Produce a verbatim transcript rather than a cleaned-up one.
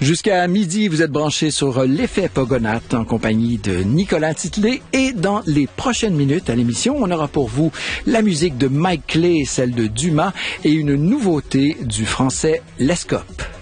Jusqu'à midi, vous êtes branchés sur l'effet Pogonat en compagnie de Nicolas Titelet. Et dans les prochaines minutes à l'émission, on aura pour vous la musique de Mike Clay, celle de Dumas et une nouveauté du français Lescope.